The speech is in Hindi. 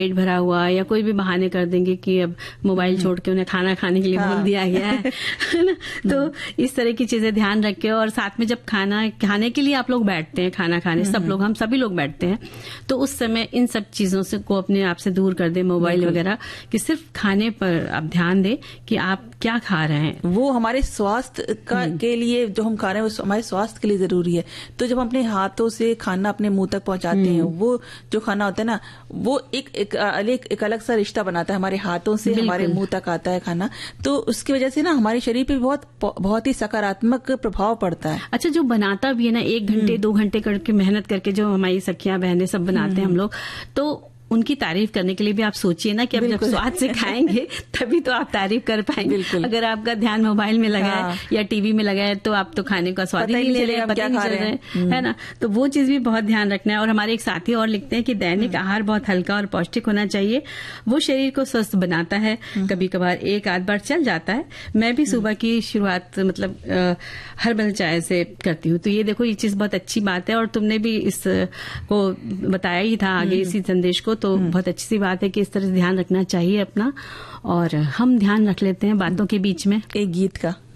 पेट भरा हुआ या कोई भी बहाने कर देंगे कि अब मोबाइल छोड़ के उन्हें खाना खाने के लिए बोल दिया गया है ना। तो इस तरह की चीजें ध्यान रख के, और साथ में जब खाना खाने के लिए आप लोग बैठते हैं, खाना खाने सब लोग, हम सभी लोग बैठते हैं, तो उस समय इन सब चीजों से को अपने आप से दूर कर दे, मोबाइल वगैरह, कि सिर्फ खाने पर आप ध्यान दें कि आप क्या खा रहे हैं। वो हमारे स्वास्थ्य के लिए जो हम खा रहे हैं वो हमारे स्वास्थ्य के लिए जरूरी है। तो जब हम अपने हाथों से खाना अपने मुंह तक पहुंचाते हैं, वो जो खाना होता है ना, वो एक अलग सा रिश्ता बनाता है, हमारे हाथों से हमारे मुंह तक आता है खाना। तो उसकी वजह से ना हमारे शरीर पे बहुत ही सकारात्मक प्रभाव पड़ता है। अच्छा, जो बनाता भी है ना, 1 घंटे 2 घंटे करके मेहनत करके जो हमारी सखियां बहनें सब बनाते हैं हम लोग, तो उनकी तारीफ करने के लिए भी आप सोचिए ना कि अब जब स्वाद से खाएंगे तभी तो आप तारीफ कर पाएंगे। अगर आपका ध्यान मोबाइल में लगा है या टीवी में लगा है तो आप तो खाने का स्वाद ही नहीं ले रहे हैं, पता नहीं चल रहा है ना। तो वो चीज भी बहुत ध्यान रखना है। और हमारे एक साथी और लिखते हैं कि दैनिक आहार बहुत हल्का और पौष्टिक होना चाहिए, वो शरीर को स्वस्थ बनाता है। कभी कभार 1-8 बार चल जाता है। मैं भी सुबह की शुरुआत मतलब हर्बल चाय से करती हूँ। तो ये देखो, ये चीज बहुत अच्छी बात है, और तुमने भी इसको बताया ही था आगे इसी संदेश को। तो बहुत अच्छी सी बात है कि इस तरह से ध्यान रखना चाहिए अपना। और हम ध्यान रख लेते हैं बातों के बीच में एक गीत का।